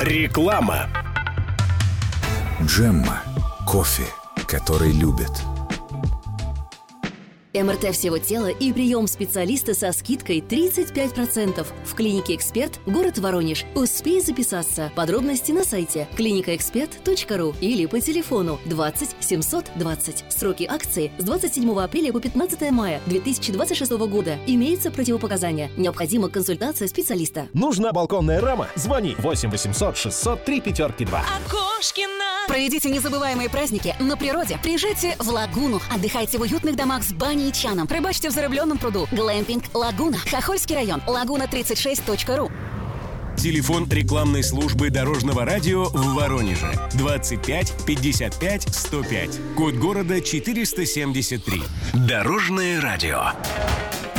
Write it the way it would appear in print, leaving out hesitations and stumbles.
Реклама. Джемма. Кофе, который любят. МРТ всего тела и прием специалиста со скидкой 35% в клинике «Эксперт», город Воронеж. Успей записаться. Подробности на сайте clinicaexpert.ru или по телефону 20 720. Сроки акции с 27 апреля по 15 мая 2026 года. Имеются противопоказания. Необходима консультация специалиста. Нужна балконная рама? Звони 8 800 603 5-2. Окошкина. Проведите незабываемые праздники на природе. Приезжайте в Лагуну. Отдыхайте в уютных домах с баней и чаном. Рыбачьте в зарыбленном пруду. Глэмпинг Лагуна. Хохольский район. Лагуна36.ру. Телефон рекламной службы Дорожного радио в Воронеже. 25 55 105. Код города 473. Дорожное радио.